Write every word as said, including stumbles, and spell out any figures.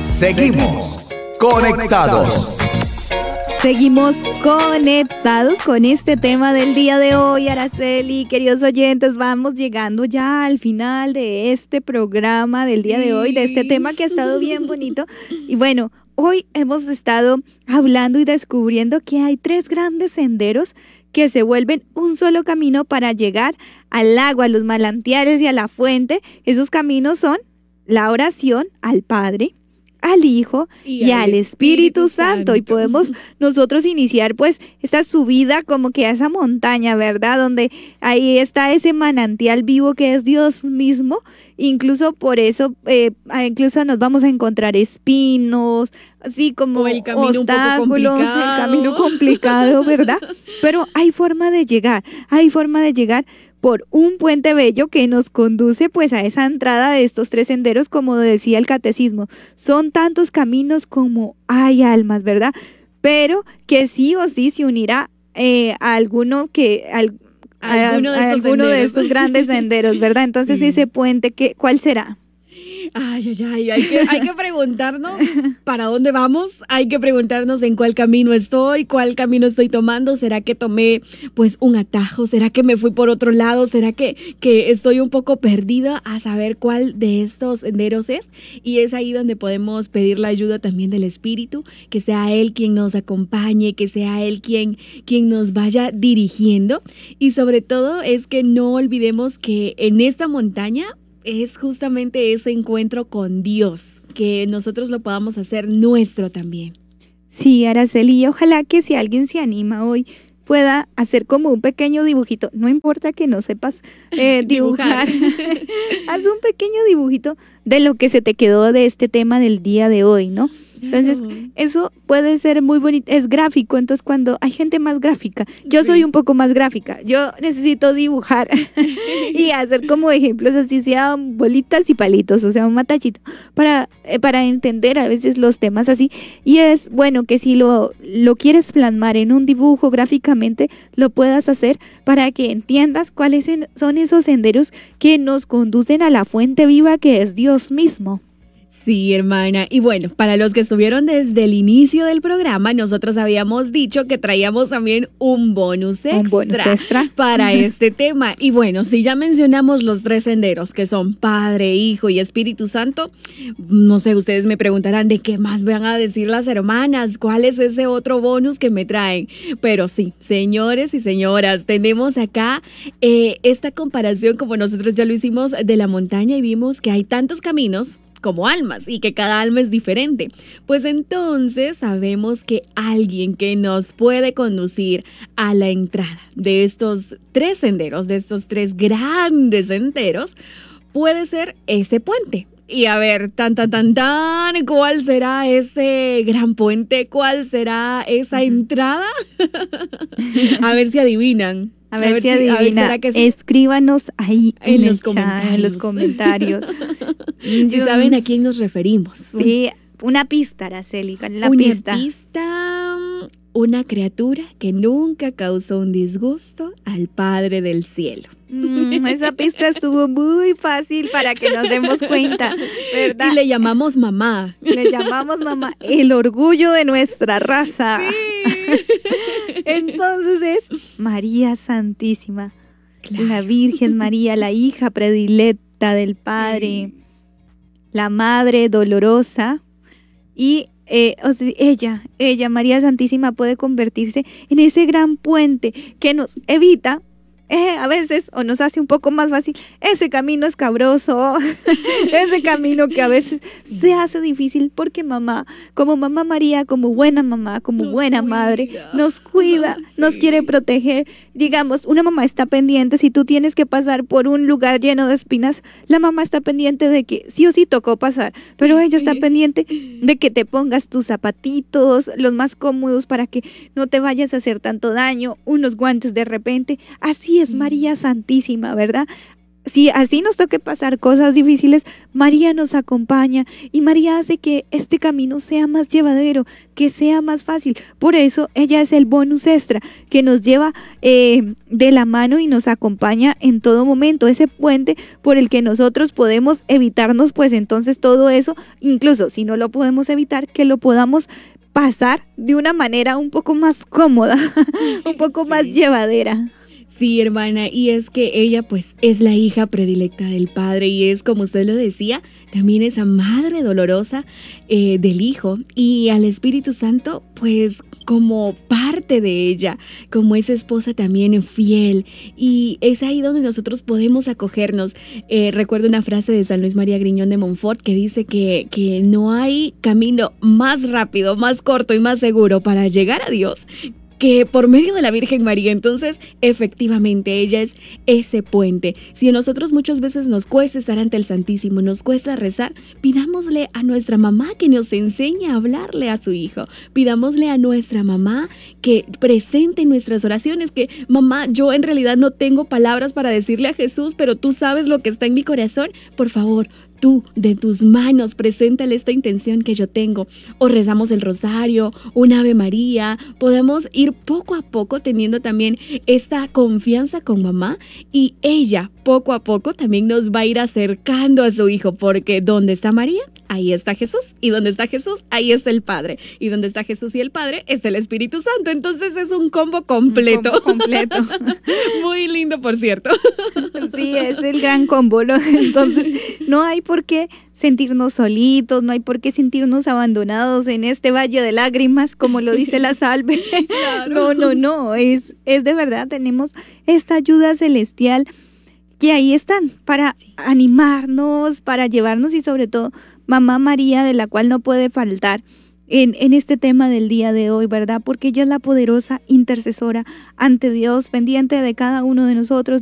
Seguimos conectados. Seguimos conectados con este tema del día de hoy, Araceli. Queridos oyentes, vamos llegando ya al final de este programa del día de hoy, de este tema que ha estado bien bonito. Y bueno, hoy hemos estado hablando y descubriendo que hay tres grandes senderos que se vuelven un solo camino para llegar al agua, a los manantiales y a la fuente. Esos caminos son la oración al Padre, al Hijo y, y al Espíritu, Espíritu Santo. Santo. Y podemos nosotros iniciar pues esta subida como que a esa montaña, ¿verdad? Donde ahí está ese manantial vivo que es Dios mismo. Incluso por eso, eh, incluso nos vamos a encontrar espinos, así como el camino obstáculos, el camino complicado, ¿verdad? Pero hay forma de llegar, hay forma de llegar por un puente bello que nos conduce pues a esa entrada de estos tres senderos, como decía el catecismo. Son tantos caminos como hay almas, ¿verdad? Pero que sí o sí se unirá eh, a alguno que... Al, alguno, de, a, estos alguno de estos grandes senderos, ¿verdad? Entonces sí. Ese puente, ¿qué, ¿cuál será? Ay, ay, ay, hay que, hay que preguntarnos para dónde vamos, hay que preguntarnos en cuál camino estoy, cuál camino estoy tomando. ¿Será que tomé pues un atajo? ¿Será que me fui por otro lado? ¿Será que, que estoy un poco perdida a saber cuál de estos senderos es? Y es ahí donde podemos pedir la ayuda también del Espíritu, que sea Él quien nos acompañe, que sea Él quien, quien nos vaya dirigiendo. Y sobre todo es que no olvidemos que en esta montaña es justamente ese encuentro con Dios, que nosotros lo podamos hacer nuestro también. Sí, Araceli, ojalá que si alguien se anima hoy pueda hacer como un pequeño dibujito, no importa que no sepas eh, dibujar, haz un pequeño dibujito de lo que se te quedó de este tema del día de hoy, ¿no? Entonces, eso puede ser muy bonito, es gráfico, entonces cuando hay gente más gráfica, yo soy un poco más gráfica, yo necesito dibujar y hacer como ejemplos así, sean bolitas y palitos, o sea, un matachito, para, eh, para entender a veces los temas así, y es bueno que si lo, lo quieres plasmar en un dibujo gráficamente, lo puedas hacer para que entiendas cuáles son esos senderos que nos conducen a la fuente viva que es Dios mismo. Sí, hermana. Y bueno, para los que estuvieron desde el inicio del programa, nosotros habíamos dicho que traíamos también un bonus extra, un bonus extra. para este tema. Y bueno, si ya mencionamos los tres senderos, que son Padre, Hijo y Espíritu Santo, no sé, ustedes me preguntarán de qué más van a decir las hermanas, cuál es ese otro bonus que me traen. Pero sí, señores y señoras, tenemos acá eh, esta comparación, como nosotros ya lo hicimos, de la montaña y vimos que hay tantos caminos como almas y que cada alma es diferente. Pues entonces sabemos que alguien que nos puede conducir a la entrada de estos tres senderos, de estos tres grandes senderos, puede ser ese puente. Y a ver, tan, tan, tan, tan, ¿cuál será ese gran puente? ¿Cuál será esa uh-huh. entrada? A ver si adivinan. A ver, a ver si adivina, a ver, sí? Escríbanos ahí en, en, los, chat, en los comentarios. Si Yo, saben a quién nos referimos. Sí, una pista, Araceli, ¿cuál es la una pista? Una pista, una criatura que nunca causó un disgusto al Padre del Cielo. Mm, esa pista estuvo muy fácil para que nos demos cuenta, ¿verdad? Y le llamamos mamá. Le llamamos mamá, el orgullo de nuestra raza. Sí. Entonces es María Santísima, claro. La Virgen María, la hija predilecta del Padre, sí. La Madre dolorosa y eh, o sea, ella, ella, María Santísima puede convertirse en ese gran puente que nos evita Eh, a veces o nos hace un poco más fácil ese camino escabroso, ese camino que a veces se hace difícil porque mamá, como mamá María, como buena mamá, como nos buena cuida. madre, nos cuida, sí. nos quiere proteger. Digamos, una mamá está pendiente, si tú tienes que pasar por un lugar lleno de espinas, la mamá está pendiente de que sí o sí tocó pasar, pero ella está pendiente de que te pongas tus zapatitos, los más cómodos para que no te vayas a hacer tanto daño, unos guantes de repente, así es María Santísima, ¿verdad? si así nos toque pasar cosas difíciles, María nos acompaña y María hace que este camino sea más llevadero, que sea más fácil. Por eso ella es el bonus extra que nos lleva eh, de la mano y nos acompaña en todo momento, ese puente por el que nosotros podemos evitarnos pues entonces todo eso, incluso si no lo podemos evitar, que lo podamos pasar de una manera un poco más cómoda, un poco Sí. más llevadera. Sí, hermana, y es que ella pues es la hija predilecta del Padre y es, como usted lo decía, también esa madre dolorosa eh, del Hijo, y al Espíritu Santo pues como parte de ella, como esa esposa también fiel, y es ahí donde nosotros podemos acogernos. Eh, recuerdo una frase de San Luis María Griñón de Montfort que dice que, que no hay camino más rápido, más corto y más seguro para llegar a Dios que por medio de la Virgen María. Entonces, efectivamente, ella es ese puente. Si a nosotros muchas veces nos cuesta estar ante el Santísimo, nos cuesta rezar, pidámosle a nuestra mamá que nos enseñe a hablarle a su hijo. Pidámosle a nuestra mamá que presente nuestras oraciones, que mamá, yo en realidad no tengo palabras para decirle a Jesús, pero tú sabes lo que está en mi corazón. Por favor, tú, de tus manos, preséntale esta intención que yo tengo. O rezamos el rosario, un Ave María. Podemos ir poco a poco teniendo también esta confianza con mamá, y ella poco a poco también nos va a ir acercando a su hijo, porque donde está María, ahí está Jesús, y donde está Jesús, ahí está el Padre, y donde está Jesús y el Padre, está el Espíritu Santo. Entonces es un combo completo. Un combo completo. Muy lindo, por cierto. Sí, es el gran combo, ¿no? Entonces, no hay por qué sentirnos solitos, no hay por qué sentirnos abandonados en este valle de lágrimas, como lo dice la salve. Claro. No, no, no, es, es de verdad, tenemos esta ayuda celestial que ahí están para animarnos, para llevarnos, y sobre todo Mamá María, de la cual no puede faltar en, en este tema del día de hoy, ¿verdad? Porque ella es la poderosa intercesora ante Dios, pendiente de cada uno de nosotros.